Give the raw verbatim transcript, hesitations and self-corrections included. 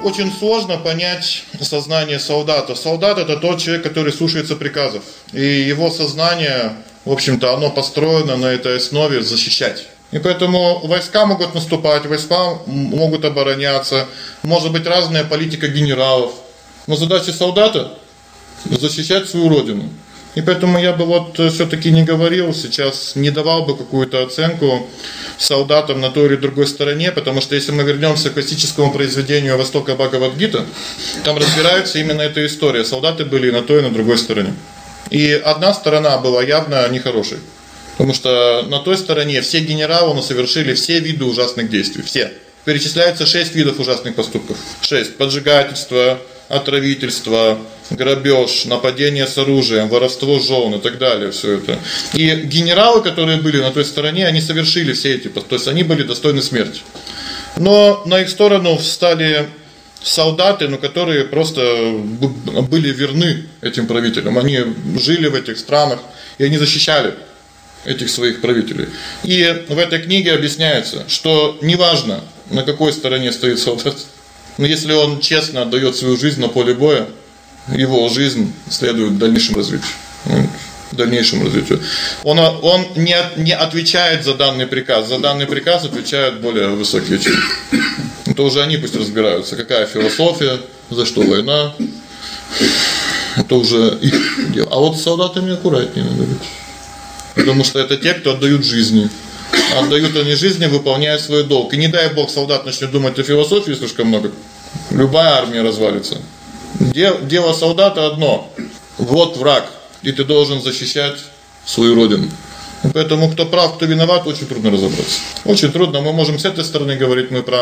очень сложно понять сознание солдата. Солдат — это тот человек, который слушается приказов. И его сознание, в общем-то, оно построено на этой основе защищать. И поэтому войска могут наступать, войска могут обороняться. Может быть разная политика генералов. Но задача солдата — защищать свою родину. И поэтому я бы вот всё-таки не говорил сейчас, не давал бы какую-то оценку солдатам на той или другой стороне, потому что если мы вернёмся к классическому произведению Востока Бхагавад-гита, там разбирается именно эта история. Солдаты были и на той, и на другой стороне. И одна сторона была явно нехорошей, потому что на той стороне все генералы совершили все виды ужасных действий, все. Перечисляется шесть видов ужасных поступков. шесть: поджигательство, отравительство, грабеж, нападение с оружием, воровство жен и так далее, всё это. И генералы, которые были на той стороне, они совершили все эти, то есть они были достойны смерти. Но на их сторону встали солдаты, ну, которые просто были верны этим правителям. Они жили в этих странах, и они защищали этих своих правителей. И в этой книге объясняется, что неважно, на какой стороне стоит солдат, но если он честно отдаёт свою жизнь на поле боя, его жизнь следует дальнейшему развитию. Дальнейшему развитию. Он он не не отвечает за данный приказ. За данный приказ отвечают более высокие чины. Это уже они пусть разбираются, какая философия, за что война. Это уже их дело. А вот с солдатами аккуратнее надо быть. Потому что это те, кто отдают жизни. Отдают они жизни, выполняя свой долг. И не дай бог солдат начнет думать о философии слишком много, любая армия развалится. Дело солдата одно: вот враг, и ты должен защищать свою родину. Поэтому кто прав, кто виноват, очень трудно разобраться. Очень трудно. Мы можем с этой стороны говорить, мы правы.